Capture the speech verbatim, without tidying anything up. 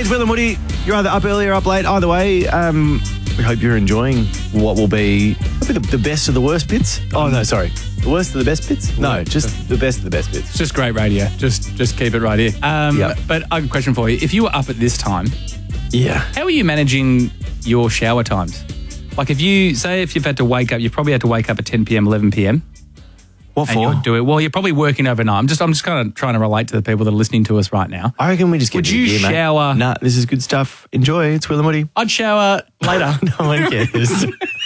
it's Will and Woody. You're either up early or up late. Either way, um, we hope you're enjoying what will be probably the, the best of the worst bits. Oh, no, sorry. The worst of the best bits? No, just the best of the best bits. It's just great radio. Just just keep it right here. Um, Yep. But I have a question for you. If you were up at this time, Yeah. how are you managing your shower times? Like if you, say if you've had to wake up, you've probably had to wake up at ten p.m, eleven p.m. What and for? you're doing, well, you're probably working overnight. I'm just I'm just kind of trying to relate to the people that are listening to us right now. I reckon we just get Would to the you gear, mate. shower- Nah, this is good stuff. Enjoy. It's Will and Woody. I'd shower later. No one cares.